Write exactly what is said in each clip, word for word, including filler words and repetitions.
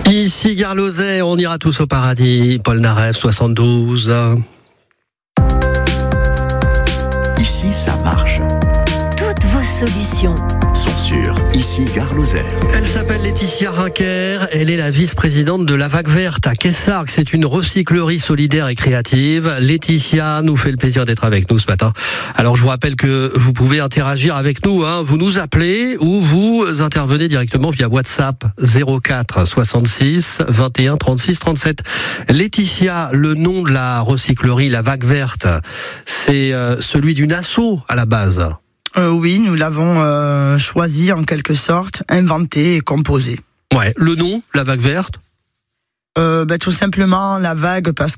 Ici Gare Lozère, on ira tous au paradis. Paul Narev, soixante-douze. Ici, ça marche. Toutes vos solutions sont sur Ici, Gare Lozère. Elle s'appelle Laetitia Rinquer. Elle est la vice-présidente de la Vague Verte à Kessargues. C'est une recyclerie solidaire et créative. Laetitia nous fait le plaisir d'être avec nous ce matin. Alors, je vous rappelle que vous pouvez interagir avec nous. Hein. Vous nous appelez ou vous intervenez directement via WhatsApp zéro quatre soixante-six vingt et un trente-six trente-sept. Laetitia, le nom de la recyclerie, la Vague Verte, c'est euh, celui d'une asso à la base. Euh, oui, nous l'avons euh, choisi en quelque sorte, inventé et composé. Ouais, le nom, la Vague Verte euh, ben, tout simplement la vague parce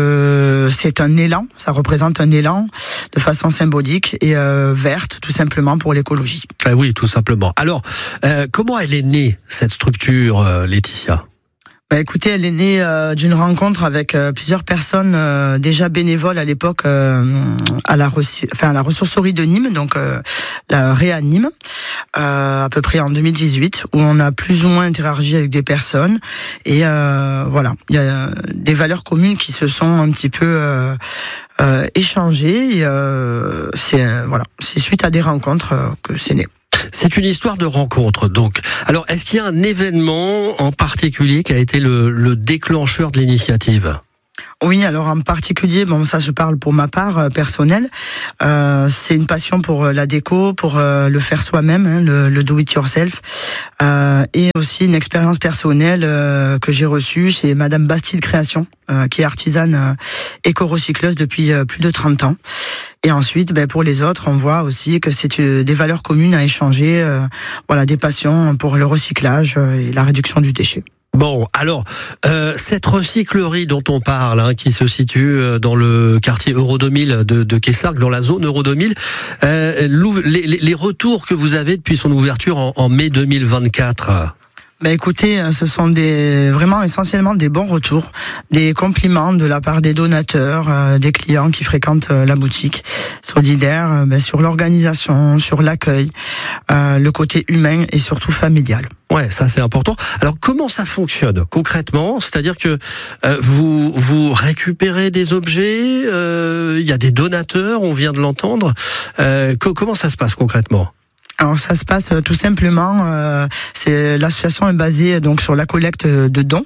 que c'est un élan, ça représente un élan de façon symbolique et euh, verte tout simplement pour l'écologie. Eh oui, tout simplement. Alors, euh, comment elle est née cette structure, euh, Laetitia ? Bah écoutez, elle est née euh, d'une rencontre avec euh, plusieurs personnes euh, déjà bénévoles à l'époque euh, à la reçu- enfin à la ressourcerie de Nîmes, donc euh, la Réanime, euh, à peu près en deux mille dix-huit, où on a plus ou moins interagi avec des personnes et euh, voilà, il y a des valeurs communes qui se sont un petit peu euh, euh, échangées. Et, euh, c'est euh, voilà, c'est suite à des rencontres euh, que c'est né. C'est une histoire de rencontre, donc. Alors, est-ce qu'il y a un événement en particulier qui a été le, le déclencheur de l'initiative ? Oui, alors en particulier, bon ça je parle pour ma part euh, personnelle, euh, c'est une passion pour euh, la déco, pour euh, le faire soi-même, hein, le, le do it yourself, euh, et aussi une expérience personnelle euh, que j'ai reçue chez Madame Bastide Création, euh, qui est artisane euh, éco-recycleuse depuis euh, plus de trente ans. Et ensuite, ben, pour les autres, on voit aussi que c'est euh, des valeurs communes à échanger, euh, voilà, des passions pour le recyclage euh, et la réduction du déchet. Bon, alors, euh, cette recyclerie dont on parle, hein, qui se situe dans le quartier Euro deux mille de, de Kessargues, dans la zone Euro deux mille, euh, les, les retours que vous avez depuis son ouverture en, en mai deux mille vingt-quatre. Ben écoutez, ce sont des vraiment essentiellement des bons retours, des compliments de la part des donateurs, euh, des clients qui fréquentent euh, la boutique solidaire, euh, ben, sur l'organisation, sur l'accueil, euh, le côté humain et surtout familial. Ouais, ça c'est important. Alors comment ça fonctionne concrètement ? C'est-à-dire que euh, vous vous récupérez des objets, il euh, y a des donateurs, on vient de l'entendre. Euh, co- comment ça se passe concrètement ? Alors ça se passe tout simplement, euh, c'est l'association est basée donc sur la collecte de dons,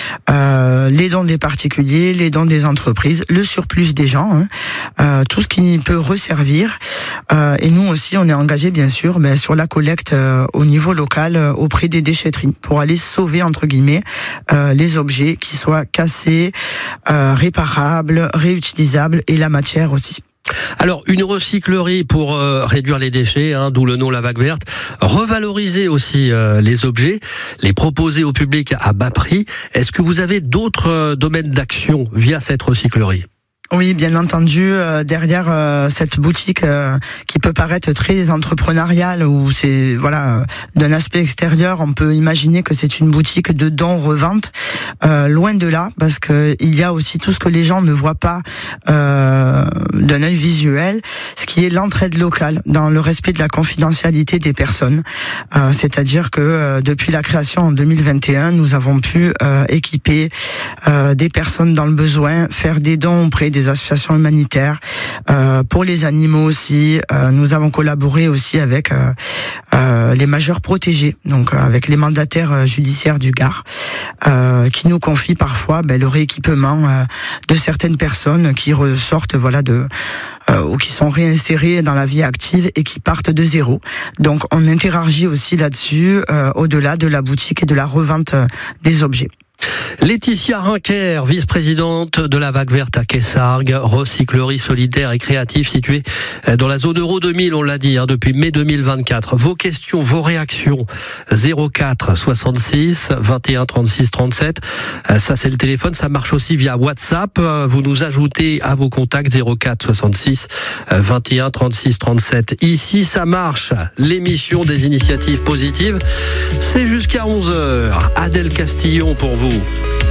euh, les dons des particuliers, les dons des entreprises, le surplus des gens, hein, euh, tout ce qui peut resservir. Euh, et nous aussi, on est engagé bien sûr, ben, sur la collecte euh, au niveau local euh, auprès des déchetteries pour aller sauver entre guillemets euh, les objets qui soient cassés, euh, réparables, réutilisables et la matière aussi. Alors, une recyclerie pour euh, réduire les déchets, hein, d'où le nom La Vague Verte, revaloriser aussi euh, les objets, les proposer au public à bas prix. Est-ce que vous avez d'autres euh, domaines d'action via cette recyclerie ? Oui, bien entendu, euh, derrière euh, cette boutique euh, qui peut paraître très entrepreneuriale, où c'est voilà euh, d'un aspect extérieur, on peut imaginer que c'est une boutique de dons-revente. Euh, loin de là, parce que il y a aussi tout ce que les gens ne voient pas euh, d'un œil visuel, ce qui est l'entraide locale, dans le respect de la confidentialité des personnes. Euh, c'est-à-dire que euh, depuis la création en deux mille vingt et un, nous avons pu euh, équiper euh, des personnes dans le besoin, faire des dons auprès des associations humanitaires, euh, pour les animaux aussi. Euh, nous avons collaboré aussi avec euh, euh, les majeurs protégés, donc euh, avec les mandataires euh, judiciaires du Gard, euh, qui nous confient parfois ben, le rééquipement euh, de certaines personnes qui ressortent voilà de euh, ou qui sont réinsérées dans la vie active et qui partent de zéro. Donc on interagit aussi là-dessus, euh, au-delà de la boutique et de la revente euh, des objets. Laetitia Rinquer, vice-présidente de la Vague Verte à Kessargues, recyclerie solidaire et créative située dans la zone Euro deux mille, on l'a dit, hein, depuis mai deux mille vingt-quatre. Vos questions, vos réactions, zéro quatre soixante-six vingt et un trente-six trente-sept. Ça, c'est le téléphone. Ça marche aussi via WhatsApp. Vous nous ajoutez à vos contacts zéro quatre soixante-six vingt et un trente-six trente-sept. Ici, ça marche. L'émission des initiatives positives. C'est jusqu'à onze heures. Adèle Castillon pour vous.